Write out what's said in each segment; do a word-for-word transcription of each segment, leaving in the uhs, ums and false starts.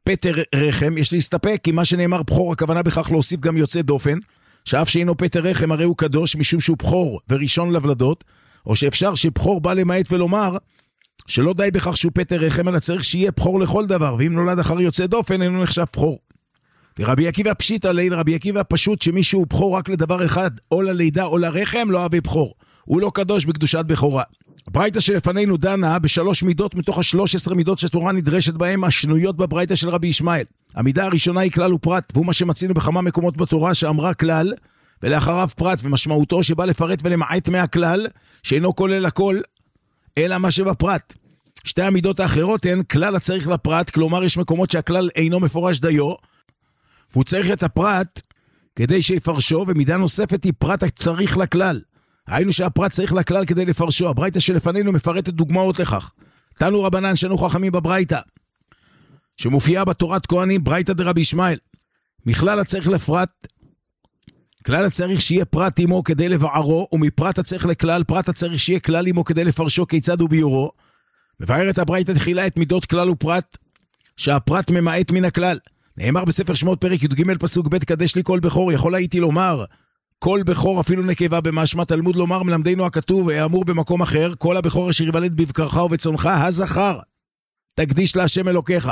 פטר רחם, יש להסתפק, כי מה שנאמר בחור, הכוונה בכך להוסיף גם יוצא דופן, שאף שאינו פטר רחם הרי הוא קדוש, משום שהוא בחור וראשון לבלדות, או שאפשר שבחור בא למעט ולומר, שלא די בכך שהוא פטר רחם, אלא צריך שיהיה בחור לכל דבר, ואם נולד אחר יוצא דופן, אינו נחשב בחור. ורבי עקיבא פשיטא ליל, רבי עקיבא פשוט שמישהו בחור רק לדבר אחד, או ללידה או לרחם, לא אוהב בחור. הוא לא קדוש בקדושת בכורה. הברייתא שלפנינו דנה בשלוש מידות מתוך השלוש עשרה מידות שהתורה נדרשת בהם, השנויות בברייתא של רבי ישמעאל. המידה הראשונה היא כלל ופרט, והוא מה שמצינו בכמה מקומות בתורה שאמרה כלל, ולאחריו פרט, ומשמעותו שבא לפרט ולמעט מהכלל, שאינו כולל הכל, אלא מה שבפרט. שתי המידות האחרות הן כלל הצריך לפרט, כלומר יש מקומות שהכלל אינו מפורש דיו, והוא צריך את הפרט כדי שיפרשו, ומידה נוספת היא פרט הצריך לכלל. היינו שהפרט צריך לכלל כדי לפרשו. הברייתא שלפנינו מפרטת דוגמאות לכך. תנו רבנן שנו חכמים בברייתא, שמופיעה בתורת כהנים, ברייתא דרבי ישמעאל. מכלל הצריך לפרט, כלל הצריך שיהיה פרט עמו כדי לבערו, ומפרט הצריך לכלל, פרט הצריך שיהיה כלל עמו כדי לפרשו כיצד הוא ביורו. מבארת הברייתא תחילה את מידות כלל ופרט, שהפרט ממעט מן הכלל. נאמר בספר שמות פרק י"ג פסוק ב' קדש לי כל בכור, יכול הייתי לומר כל בכור אפילו נקבה במשמע, תלמוד לומר מלמדנו הכתוב האמור במקום אחר, כל הבכור אשר ייוולד בבקרך ובצונך הזכר תקדיש להשם אלוקיך,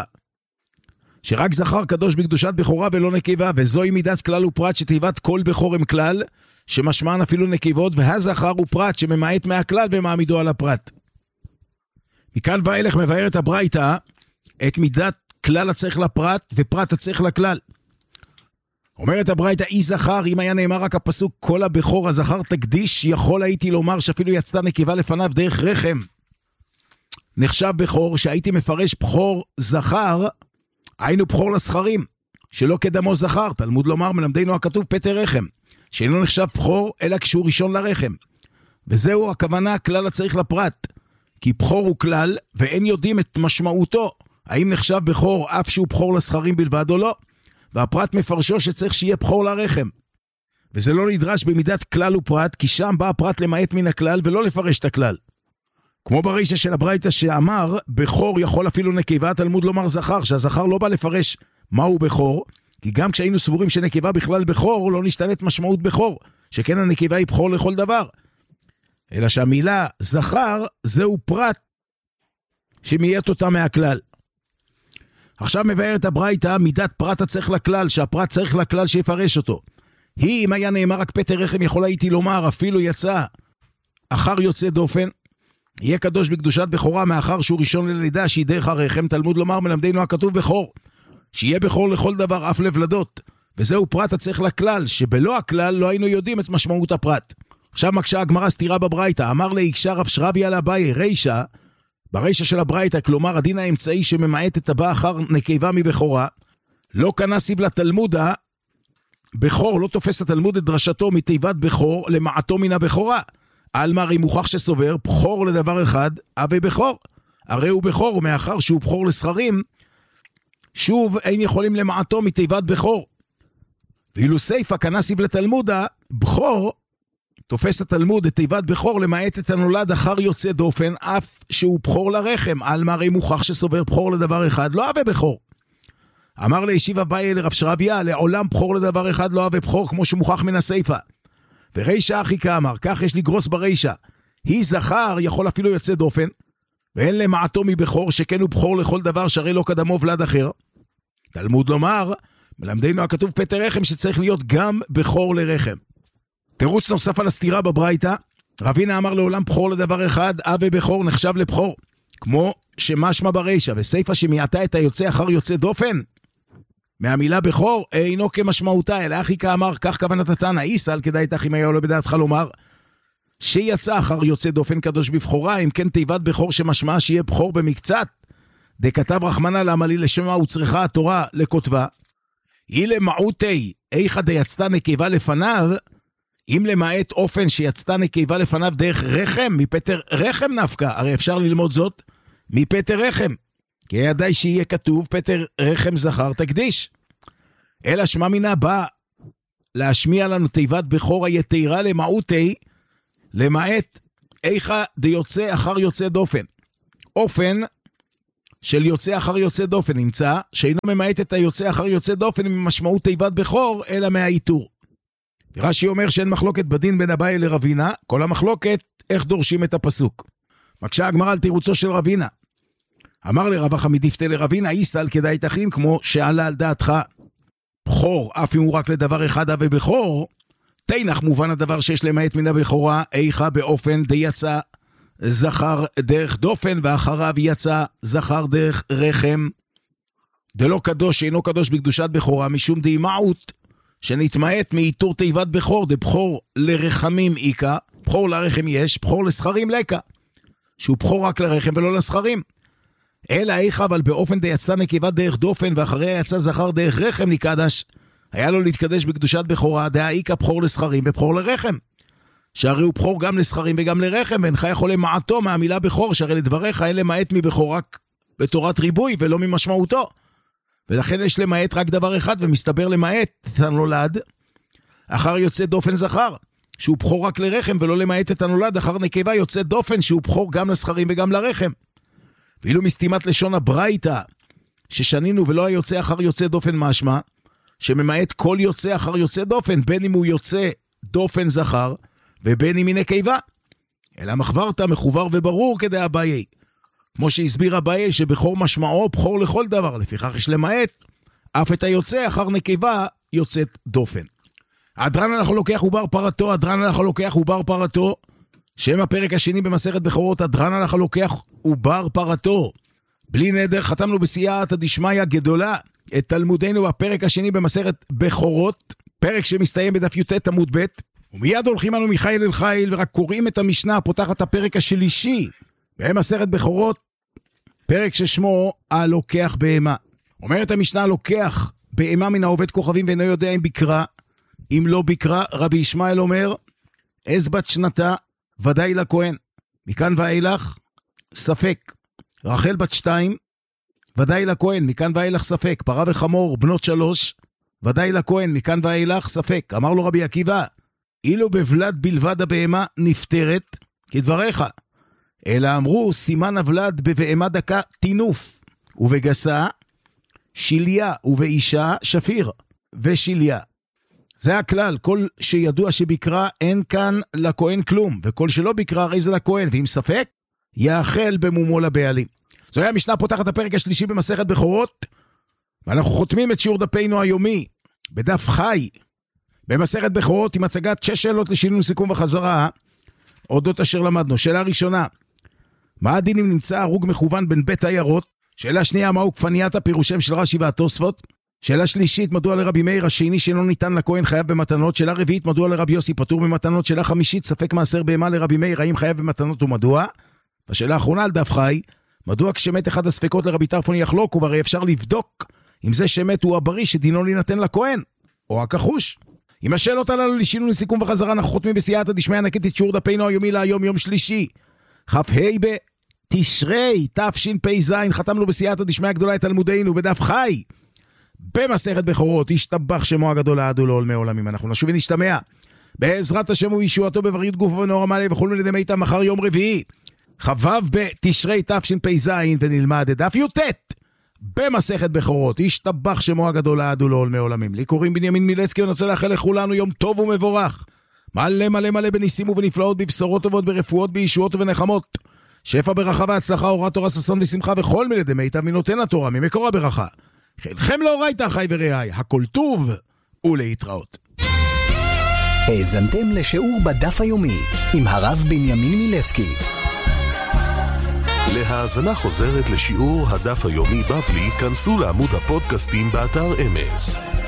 שרק זכר קדוש בקדושת בכורה ולא נקבה, וזוהי מידת כלל ופרט שתיבת כל בכור עם כלל שמשמען אפילו נקבות, והזכר הוא פרט שממעט מהכלל ומעמידו על הפרט. מכאן ואילך מבארת הברייתא את מידת כלל הצריך לפרט ופרט הצריך לכלל. אומרת הברייתא אי זכר, אם היה נאמר רק הפסוק כל הבכור הזכר תקדיש, יכול הייתי לומר שאפילו יצתה נקבה לפניו דרך רחם נחשב בכור, שהייתי מפרש בכור זכר היינו בכור לזכרים שלא כדמו זכר, תלמוד לומר מלמדנו הכתוב פטר רחם, שאינו נחשב בכור אלא כשהוא ראשון לרחם. וזהו הכוונה כלל הצריך לפרט, כי בכור הוא כלל ואין יודעים את משמעותו, האם נחשב בכור אף שהוא בכור לזכרים בלבד או לא, והפרט מפרשו שצריך שיהיה בכור לרחם. וזה לא נדרש במידת כלל ופרט, כי שם בא הפרט למעט מן הכלל ולא לפרש את הכלל. כמו ברישא של הברייתא שאמר, בכור יכול אפילו נקבה, תלמוד לומר זכר, שהזכר לא בא לפרש מהו בכור, כי גם כשהיינו סבורים שנקבה בכלל בכור, לא נשתנת משמעות בכור, שכן הנקבה היא בכור לכל דבר. אלא שהמילה זכר זהו פרט שמייט אותה מהכלל. עכשיו מבארת הברייתא מידת פרט הצריך לכלל, שהפרט צריך לכלל שיפרש אותו. היא, אם היה נאמר רק פטר רחם, יכול הייתי לומר, אפילו יצא אחר יוצא דופן, יהיה קדוש בקדושת בכורה, מאחר שהוא ראשון ללידה, שהיא דרך הרחם, תלמוד לומר מלמדנו הכתוב בכור, שיהיה בכור לכל דבר, אף לבלדות. וזהו פרט הצריך לכלל, שבלא הכלל לא היינו יודעים את משמעות הפרט. עכשיו מקשה הגמרא סתירה בברייתא, אמר לאיקשה רב שרביה לאביי, רישא, ברישא של הברייתא, כלומר הדין האמצעי שממעט את הבא אחר נקבה מבכורה, לא כנסיב לתלמודה, בכור לא תופס התלמוד את דרשתו מתיבת בכור למעטו מן הבכורה. אלמר היא מוכח שסובר, בכור לדבר אחד, אבי בכור. הרי הוא בכור, ומאחר שהוא בכור לזכרים, שוב אין יכולים למעטו מתיבת בכור. ואילו סייפה כנסיב לתלמודה, בכור, תופס התלמוד את תיבת בכור למעט את הנולד אחר יוצא דופן, אף שהוא בכור לרחם. אלמר היא מוכח שסובר בכור לדבר אחד, לא אבי בכור. אמר לישיב אביי לרב שרביה, לעולם בכור לדבר אחד לא אבי בכור, כמו שמוכח מן הסייפה. ורישא אחי כאמר, כך יש לגרוס ברישא, היא זכר יכול אפילו יוצא דופן, ואין למעטו מבכור, שכן הוא בכור לכל דבר שהרי לא קדמו ולד אחר. תלמוד לומר, מלמדנו הכתוב פטר רחם, שצריך להיות גם בכור לרחם. תירוץ נוסף על הסתירה בברייתא, רבינה אמר לעולם בכור לדבר אחד, אבי בכור נחשב לבכור, כמו שמשמע ברישא, וסייפה שמייתה את היוצא אחר יוצא דופן, מהמילה בכור אינו כמשמעותה, אלא אחי כאמר, כך כוונת התנא, איסל כדאי תך אם היה עולה בדעתך לומר, שיצא אחר יוצא דופן קדוש בבכורה, אם כן תיבת בכור שמשמע שיהיה בכור במקצת, דכתב רחמנא למה לי לשמה וצריכה התורה לכותבה, היא למעוטי איכה דיצתה נקבה לפניו, אם למעט אופן שיצתה נקבה לפניו דרך רחם, מפטר רחם נפקה, הרי אפשר ללמוד זאת מפטר רחם, כי ידעי שיהיה כתוב פטר רחם זכר תקדיש. אלא שמע מינה בא להשמיע לנו תיבת בכור היתירה למעוטי, למעט איכה דיוצא אחר יוצא דופן. אופן של יוצא אחר יוצא דופן נמצא, שאינו ממעט את היוצא אחר יוצא דופן עם משמעות תיבת בכור, אלא מהאיתור. רש"י אומר שאין מחלוקת בדין בין אביי לרבינה, כל המחלוקת איך דורשים את הפסוק. מקשה הגמרא על תירוצו של רבינה. אמר לרב אחא מדיפתא לרבינה, איסל כדאי תכין, כמו שעלה על דעתך בכור, אף אם הוא רק לדבר אחד אבי בכור, תינך מובן הדבר שיש למעט מן הבכורה, איכה באופן דיצא זכר דרך דופן, ואחריו יצא זכר דרך רחם, דלא קדוש שאינו קדוש בקדושת בכורה, משום דאימאות שנתמעט מאיתור תיבת בכור, דבכור לרחמים איקה, בכור לרחם יש, בכור לסחרים לקה, שהוא בכור רק לרחם ולא לסחרים. אלא איכה, אבל באופן דיצא נקבה דרך דופן, ואחריה יצא זכר דרך רחם נקדש, היה לו להתקדש בקדושת בכורה, דאה איקה בכור לסחרים ובכור לרחם. שהרי הוא בכור גם לסחרים וגם לרחם, ואינך יכול למעטו מהמילה בכור, שהרי לדבריך אין למעט מבכור רק בתורת ריבוי ולא ממשמעותו. ולכן יש למעט רק דבר אחד, ומסתבר למעט את הנולד אחר יוצא דופן זכר, שהוא בכור רק לרחם, ולא למעט את הנולד אחר נקבה יוצא דופן, שהוא בכור גם לסחרים וגם לרחם. ואילו מסתימת לשון הברייתא ששנינו ולא היוצא אחר יוצא דופן משמע, שממעט כל יוצא אחר יוצא דופן, בין אם הוא יוצא דופן זכר, ובין אם היא נקבה. אלא מחברתא מחובר וברור כדי אביי. כמו שהסביר אביי שבכור משמעו בכור לכל דבר, לפיכך יש למעט, אף את היוצא אחר נקבה יוצאת דופן. הדרן אנחנו לוקח עובר פרתו, הדרן אנחנו לוקח עובר פרתו, שם הפרק השני במסכת בכורות, הדרן אנחנו לוקח עובר פרתו. בלי נדר חתמנו בסייעתא דשמיא גדולה את תלמודנו בפרק השני במסכת בכורות, פרק שמסתיים בדף י"ט עמוד ב', ומיד הולכים אנו מחיל אל חיל, ורק קוראים את המשנה הפותחת את הפרק השלישי במסכת בכורות, פרק ששמו הלוקח בהמה. אומרת המשנה, לוקח בהמה מן העובד כוכבים ואינו יודע אם בקרה, אם לא בקרה, רבי ישמעאל אומר, עז בת שנתה ודאי לכהן, מכאן ואילך ספק. רחל בת שתיים ודאי לכהן, מכאן ואילך ספק. פרה וחמור בנות שלוש ודאי לכהן, מכאן ואילך ספק. אמר לו רבי עקיבא, אילו בבלד בלבד הבהמה נפטרת כדבריך, אלא אמרו סימן הבלד בבהמה דקה תינוף, ובגסה שיליה, ובאישה שפיר ושיליה. זה הכלל, כל שידוע שבקרה אין כאן לכהן כלום, וכל שלא בקרה הרי זה לכהן, ואם ספק יאכל במומו לבעלים. זוהי המשנה פותחת הפרק השלישי במסכת בכורות, ואנחנו חותמים את שיעור דפינו היומי בדף חי במסכת בכורות עם הצגת שש שאלות לשינוי סיכום וחזרה אודות אשר למדנו. שאלה ראשונה, מה הדין אם נמצא הרוג מכוון בין בית עיירות? שאלה שנייה, מהו כפניית הפירושם של רש"י והתוספות? שאלה שלישית, מדוע לרבי מאיר השני שאינו ניתן לכהן חייב במתנות? שאלה רביעית, מדוע לרבי יוסי פטור במתנות? שאלה חמישית, ספק מעשר בהמה לרבי מאיר, האם חייב במתנות ומדוע? השאלה האחרונה על דף חי, מדוע כשמת אחד הספקות לרבי טרפון יחלוק, והרי אפשר לבדוק אם זה שמת הוא הבריא שדינו להינתן לכהן, או הכחוש. עם השאלות הללו לשינוי לסיכום וחזרה, אנחנו חותמים בסייעתא דשמיא נקט את שיעור דפינו היומי להיום, יום שלישי, כ"ה בתשרי תשפ"ז, חתמנו בסייעתא דשמיא גדולה את תלמודנו בדף חי במסכת בכורות, ישתבח שמו הגדול לעד ולעולמי עולמים. אנחנו נשוב ונשתמע בעזרת השם ובישועתו בבריאות גוף ונוער מלא וכולנו לידי מיטב מחר יום רביעי כ"ו בתשרי תשפ"ז, ונלמד את דף י"ט במסכת בכורות, ישתבח שמו הגדול לעד ולעולמי עולמים. לי קוראים בנימין מילצקי, ונוצא לאחל לכולנו יום טוב ומבורך, מלא מלא מלא בניסים ובנפלאות, בבשורות טובות, ברפואות, בישועות ובנחמות, שפע ברכה והצלחה, אורת תורה ששון ושמחה, וכל מיני מיטב מנותן התורה ממקור הברכה. חלכם לאורייתא אחי ורעי, הכל טוב ולהתראות. האזנתם לשיעור בדף היומי עם הרב בנימין מילצקי. להאזנה חוזרת לשיעור הדף היומי בבלי, כנסו לעמוד הפודקאסטים באתר אמס.